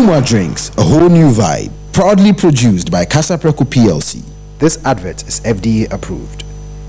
Jumwa Drinks, a whole new vibe. Proudly produced by Casapreco PLC. This advert is FDA approved.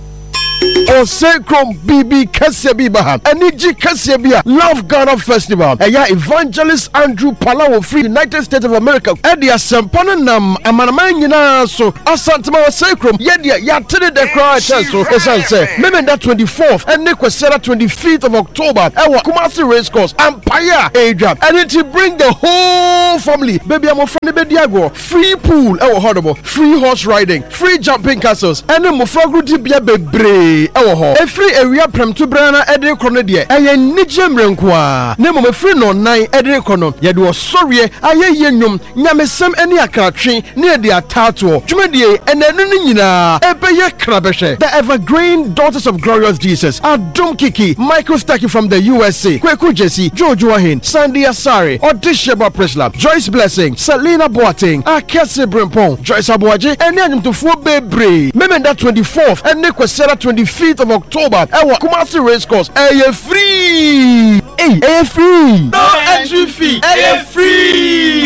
Osecrom BB Kasebiba, Aniji Kasebia, Love Ghana Festival, Evangelist Andrew Palawo Free United States of America, Edia Sampana Nam, Amanamana, so Asantama Osecrom, Yedia, Yatted the Cry, so as I say, Memen that 24th, and Nikwesera 25th of October, Ewa Kumasi Racecourse, Empire Adrian, and it will bring the whole family. Baby, I'm a friend of Diago, free pool, Ewa Horrible, free horse riding, free jumping castles, and a Mufraguti Biabe. A free area prem to brana edre kono de eye nijem renkwa na mo free no nan edre kono ye de osori aye yenwum nyamesem ani akratwe na de atato dwumade enanu ni nyina ebeye krabehwe the evergreen daughters of glorious Jesus Adom Kiki Michael Stacky from the USA Kweku Jesse Jojo Ahin Sandy Asare Odisheba Presla Joyce Blessing Selena Boateng Akese Brempong Joyce Aboaje ene anyumtofo bebre memenda 24th and Nikwesera 25th of October, our Kumasi Racecourse, free! Free! No entry fee! Free!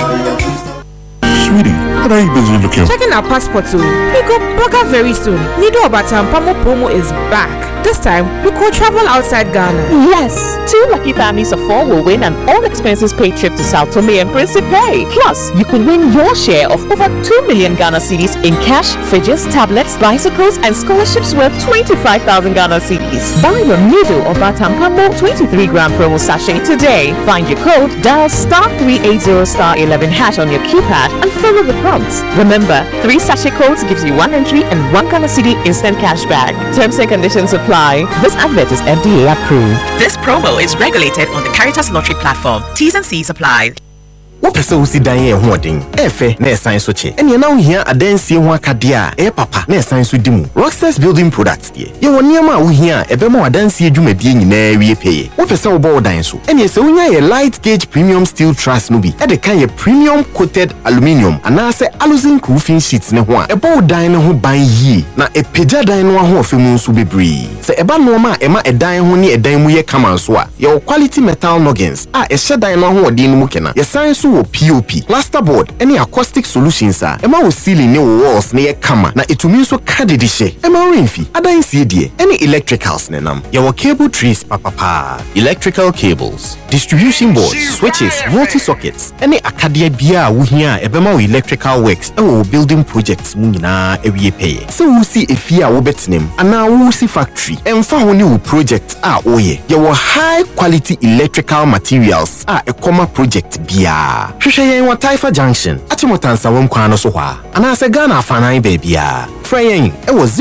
Sweetie, what are you busy looking for? Checking our passport soon. We go Boga very soon. Nido Obatam Pamo promo is back. This time, we could travel outside Ghana. Yes! 2 lucky families of 4 will win an all-expenses paid trip to Sao Tome and Principe. Plus, you could win your share of over 2 million Ghana cedis in cash, fridges, tablets, bicycles, and scholarships worth 25,000 Ghana cedis. Buy your Nido Obatam Pamo 23-gram promo sachet today. Find your code, dial *380*11# on your keypad, and follow the prompts. Remember, 3 sachet codes gives you 1 entry and 1 Ghana cedi instant cash back. Terms and conditions apply. This advert is FDA approved. This promo is regulated on the Caritas Lottery platform. T's and C's apply. What person see Diane hoarding? Efe, ne science soche. And you now here a dance here one kadia, papa, ne science with dimu. Rockstars building products dear. You want near my here, a bemo dance here jume being in a pay. What person board dance? And yes, so a light gauge premium steel truss nubi. At the kind of premium coated aluminium. And I say alusin roofing sheets ne one. A board dine who buy ye. Na a peja dine one who films will be bree. Say about norma emma a dine who near a dime we come and swat. Your quality metal noggins. A shed dine who are din mukena. Your science POP, plasterboard, any acoustic solutions are. Emma will ceiling new walls near Kama. Na it means so cadidishe. Emma Rinfi, Ada CD, any electricals nenam. Your cable trees, papa. Electrical cables, distribution boards, switches, multi-sockets, any Acadia Bia Wuhia, Ebema electrical works, or building projects Muna every pay. So we'll see if you are name, and now we'll see factory, and found new projects are oye. Your high quality electrical materials are a comma project Bia. Shushaye wa Taifa Junction. Achimotansa wamkwano soha. Anase Ghana fanai babya. Frayen, it was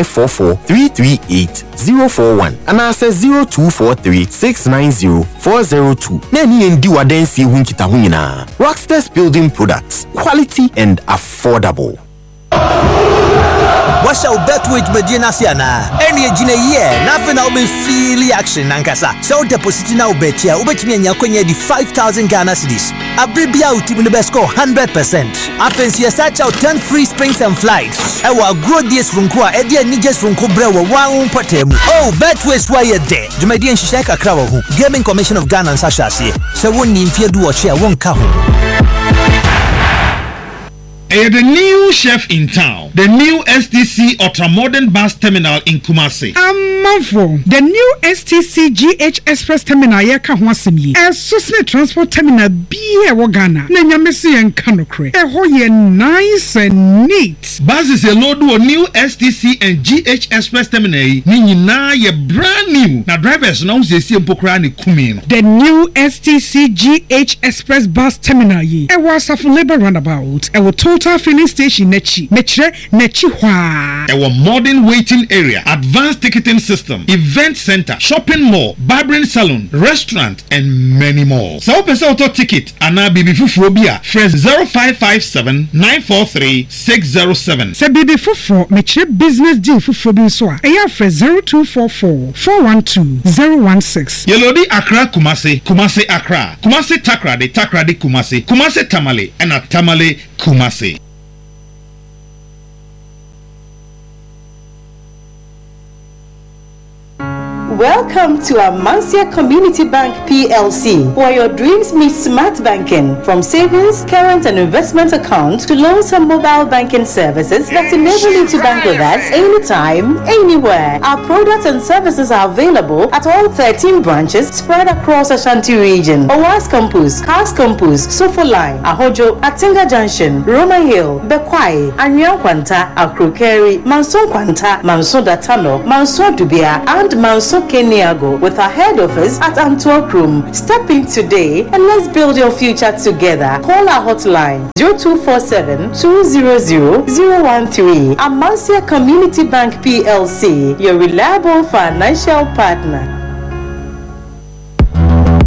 0544-338-041. Anase 0243-690-402. Neni endi wadensi hunkita hunyina. Rockstars Building Products. Quality and affordable. What's our bet with Medina Siana? Any Gina year, nothing I'll be feely action, Nankasa. So depositing our bet here, ubet me and Yakonya the 5,000 Ghana cedis. A baby out in the best score 100%. After you search out 10 free springs and flights. I will grow this Runkwa, Edia Nijas Runkobre, one potemu. Oh, bet waste why you're there. Jumadian Shaka Krawahu, Gaming Commission of Ghana and Sasha say. So one in fear do or share one kahu. The new chef in town, the new STC Ultramodern Bus Terminal in Kumasi. Amafo, the new STC GH Express Terminal yeka ho asem yi. Esosne transport terminal bi e wo Ghana. Na nyamese en kanokre. E ho ye nice and neat. Buses a load of new STC and GH Express Terminal ni nyina ye brand new. Na drivers na unse si empokra ni kumi no. The new STC GH Express Bus Terminal yi. E wa Asafo Labour Roundabout. E wo total filling station nechi hwa. Our modern waiting area, advanced ticketing system, event center, shopping mall, barbering salon, restaurant, and many more. So person auto ticket and now bibi fufu bia fresh 0557-943-607. Se bibi fufu meche business deal fufu bi so a eya fresh 0244-412-016. Yelodi Accra Kumasi, Kumasi Accra, Kumasi Takrade, Takrade Kumasi, Kumasi Tamale, and a Tamale Kumasi. Welcome to Amancia Community Bank PLC, where your dreams meet smart banking. From savings, current and investment accounts to loans and mobile banking services that enable you to bank with us anytime, anywhere. Our products and services are available at all 13 branches spread across Ashanti region. Owas Campus, Cars Campus, Sofo Line, Ahojo, Atinga Junction, Roma Hill, Bekwai, Anyan Kwanta, Akrokeri, Manson Kwanta, Manson Datano, Manson Dubia, and Manson Keniago, with our head office at Antwerp Room. Step in today and let's build your future together. Call our hotline 0247-200-013. Amancia Community Bank PLC, your reliable financial partner.